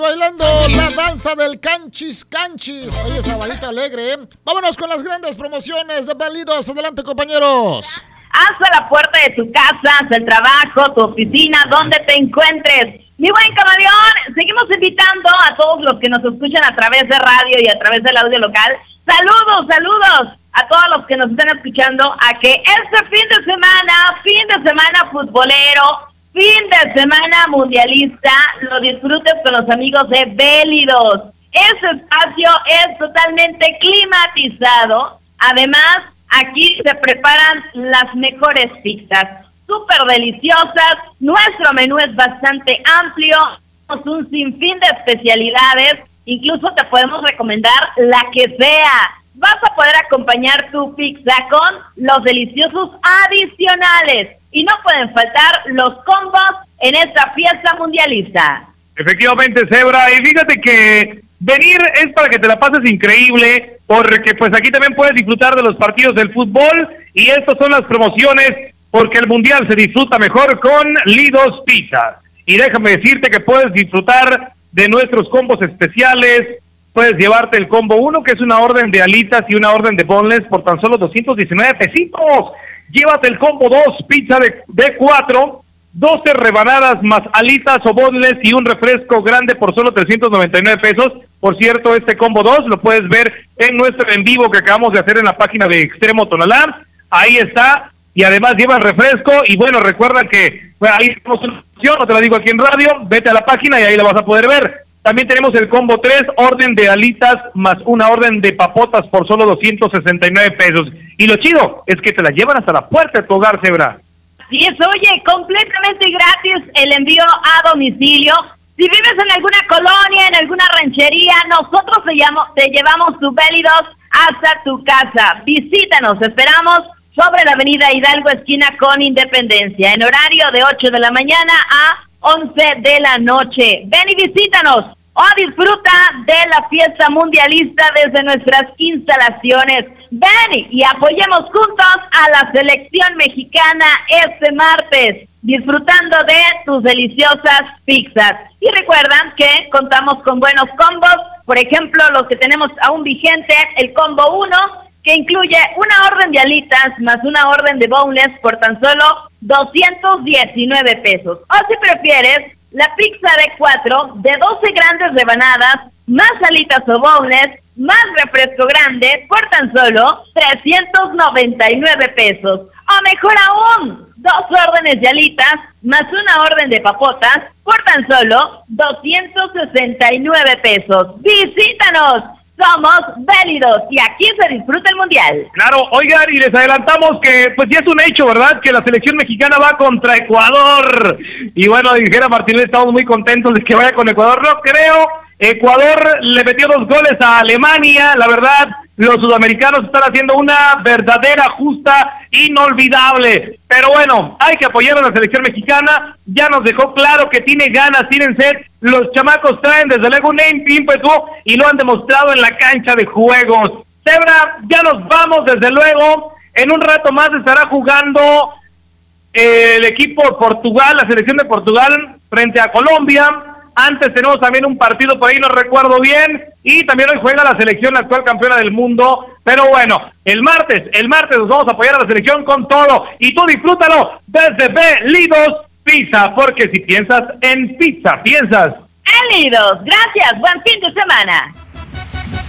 Bailando la danza del canchis canchis. Oye, sabadito alegre, ¿eh? Vámonos con las grandes promociones de Válidos. Adelante, compañeros. Hasta la puerta de tu casa, hasta el trabajo, tu oficina, donde te encuentres. Mi buen camaleón, seguimos invitando a todos los que nos escuchan a través de radio y a través del audio local. Saludos a todos los que nos están escuchando a que este fin de semana futbolero, fin de semana mundialista, lo disfrutes con los amigos de Vélidos. Ese espacio es totalmente climatizado. Además, aquí se preparan las mejores pizzas, súper deliciosas. Nuestro menú es bastante amplio, tenemos un sinfín de especialidades. Incluso te podemos recomendar la que sea. Vas a poder acompañar tu pizza con los deliciosos adicionales. Y no pueden faltar los combos en esta fiesta mundialista. Efectivamente, Zebra. Y fíjate que venir es para que te la pases increíble, porque pues aquí también puedes disfrutar de los partidos del fútbol. Y estas son las promociones, porque el mundial se disfruta mejor con Lidos Pizza. Y déjame decirte que puedes disfrutar de nuestros combos especiales. Puedes llevarte el combo 1, que es una orden de alitas y una orden de boneless por tan solo 219 pesitos. Llévate el combo 2, pizza de 4, 12 rebanadas más alitas o boneless y un refresco grande por solo 399 pesos. Por cierto, este combo 2 lo puedes ver en nuestro en vivo que acabamos de hacer en la página de Extremo Tonalá. Ahí está. Y además lleva el refresco. Y bueno, recuerda que ahí tenemos una opción, no te la digo aquí en radio. Vete a la página y ahí la vas a poder ver. También tenemos el combo 3, orden de alitas más una orden de papotas por solo 269 pesos. Y lo chido es que te la llevan hasta la puerta de tu hogar, Zebra. Sí, es, oye, completamente gratis el envío a domicilio. Si vives en alguna colonia, en alguna ranchería, nosotros te llevamos tu Vélidos hasta tu casa. Visítanos, esperamos sobre la avenida Hidalgo, esquina con Independencia, en horario de 8 de la mañana a 11 de la noche. Ven y visítanos o disfruta de la fiesta mundialista desde nuestras instalaciones. Ven y apoyemos juntos a la selección mexicana este martes, disfrutando de tus deliciosas pizzas. Y recuerdan que contamos con buenos combos, por ejemplo, los que tenemos aún vigente, el combo 1, que incluye una orden de alitas más una orden de boneless por tan solo 219 pesos. O si prefieres, la pizza de 4 de 12 grandes rebanadas, más alitas o boneless, más refresco grande por tan solo 399 pesos. O mejor aún, 2 órdenes de alitas más una orden de papotas por tan solo 269 pesos. ¡Visítanos! Somos Vélidos y aquí se disfruta el mundial. Claro, oigan, y les adelantamos que pues ya es un hecho, ¿verdad? Que la selección mexicana va contra Ecuador. Y bueno, dijera Martínez, estamos muy contentos de que vaya con Ecuador. No creo, Ecuador le metió 2 goles a Alemania. La verdad, los sudamericanos están haciendo una verdadera justa, inolvidable. Pero bueno, hay que apoyar a la selección mexicana. Ya nos dejó claro que tiene ganas, tienen sed. Los chamacos traen desde luego un ímpetu y lo han demostrado en la cancha de juegos. Zebra, ya nos vamos desde luego. En un rato más estará jugando el equipo de Portugal, la selección de Portugal frente a Colombia. Antes tenemos también un partido por ahí, no recuerdo bien, y también hoy juega la selección actual campeona del mundo. Pero bueno, el martes nos vamos a apoyar a la selección con todo, y tú disfrútalo desde Vélidos Pizza, porque si piensas en pizza, piensas en Lidos. Gracias, buen fin de semana.